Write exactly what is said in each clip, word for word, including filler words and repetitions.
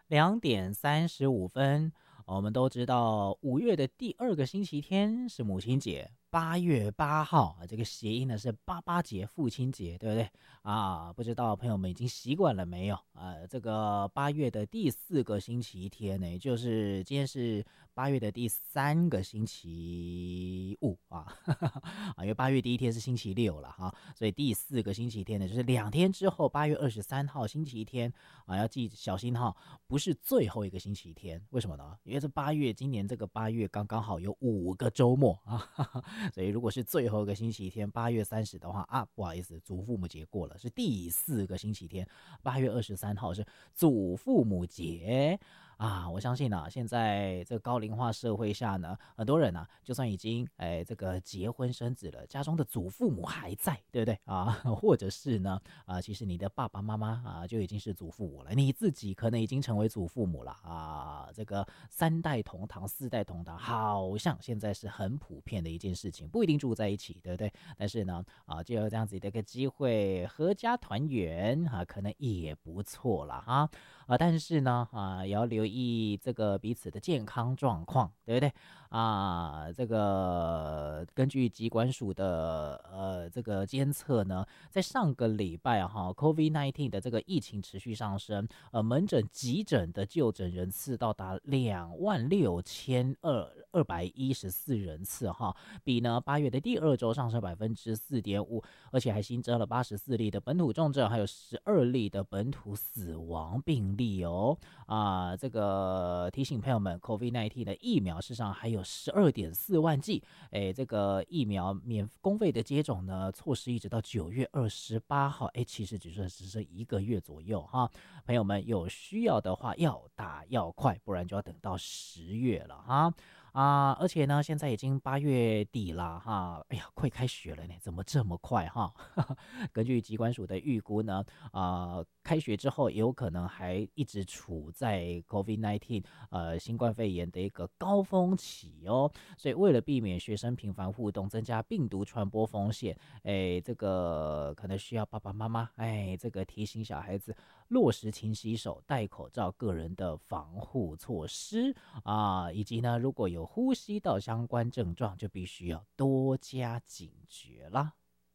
两点三十五分，我们都知道五月的第二个星期天是母亲节，八月八号啊，这个谐音呢是八八节，父亲节，对不对啊？不知道朋友们已经习惯了没有？呃，这个八月的第四个星期天呢，也就是今天是八月的第三个星期五啊，啊，因为八月第一天是星期六了哈，所以第四个星期天呢，就是两天之后，八月二十三号星期天啊，要记小心哈。不是最后一个星期天，为什么呢？因为这八月，今年这个八月刚刚好有五个周末啊，哈哈，所以如果是最后一个星期天，八月三十的话啊，不好意思，祖父母节过了，是第四个星期天，八月二十三号是祖父母节。啊，我相信呢、啊，现在这个高龄化社会下呢，很多人呢、啊，就算已经哎这个结婚生子了，家中的祖父母还在，对不对啊？或者是呢啊，其实你的爸爸妈妈啊就已经是祖父母了，你自己可能已经成为祖父母了啊。这个三代同堂、四代同堂，好像现在是很普遍的一件事情，不一定住在一起，对不对？但是呢啊，就有这样子的一个机会，合家团圆啊，可能也不错了哈。啊，但是呢，啊，也要留意这个彼此的健康状况，对不对？啊，这个根据疾管署的呃这个监测呢，在上个礼拜啊哈，COVID 十九 的这个疫情持续上升，呃，门诊、急诊的就诊人次到达两万六千二二百一十四人次哈，比呢八月的第二周上升百分之四点五，而且还新增了八十四例的本土重症，还有十二例的本土死亡病例哦。啊，这个提醒朋友们 ，COVID 十九 的疫苗事实上还有十二点四万剂，哎，这个疫苗免公费的接种呢，措施一直到九月二十八号，哎，其实只是只是一个月左右哈。朋友们有需要的话，要打要快，不然就要等到十月了哈。啊，而且呢，现在已经八月底了哈，哎呀，快开学了呢，怎么这么快哈？根据疾管署的预估呢，啊、开学之后也有可能还一直处在 COVID 十九 呃新冠肺炎的一个高峰期哦，所以为了避免学生频繁互动，增加病毒传播风险，哎，这个可能需要爸爸妈妈哎，这个提醒小孩子落实勤洗手、戴口罩、个人的防护措施啊，以及呢，如果有呼吸道相关症状，就必须要多加警觉啦。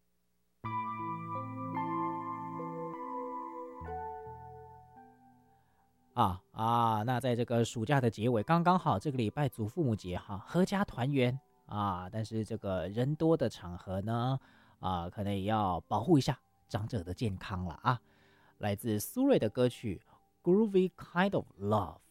啊啊，那在这个暑假的结尾，刚刚好这个礼拜祖父母节哈，合家团圆啊。但是这个人多的场合呢，啊，可能也要保护一下长者的健康了啊。来自苏芮的歌曲《Groovy Kind of Love》。